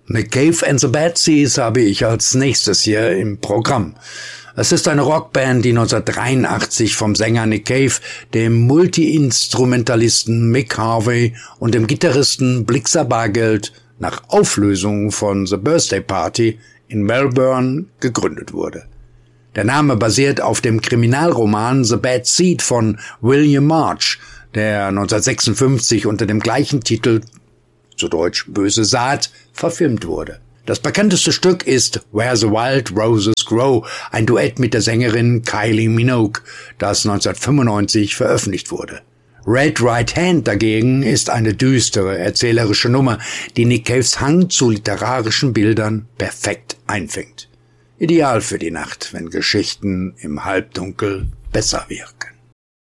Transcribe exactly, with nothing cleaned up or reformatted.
Nick Cave and the Bad Seeds habe ich als nächstes hier im Programm. Es ist eine Rockband, die neunzehnhundertdreiundachtzig vom Sänger Nick Cave, dem Multi-Instrumentalisten Mick Harvey und dem Gitarristen Blixa Bargeld nach Auflösung von The Birthday Party in Melbourne gegründet wurde. Der Name basiert auf dem Kriminalroman The Bad Seed von William March, der neunzehnhundertsechsundfünfzig unter dem gleichen Titel, zu Deutsch Böse Saat, verfilmt wurde. Das bekannteste Stück ist Where the Wild Roses Grow, ein Duett mit der Sängerin Kylie Minogue, das neunzehnhundertfünfundneunzig veröffentlicht wurde. Red Right Hand dagegen ist eine düstere, erzählerische Nummer, die Nick Caves Hang zu literarischen Bildern perfekt einfängt. Ideal für die Nacht, wenn Geschichten im Halbdunkel besser wirken.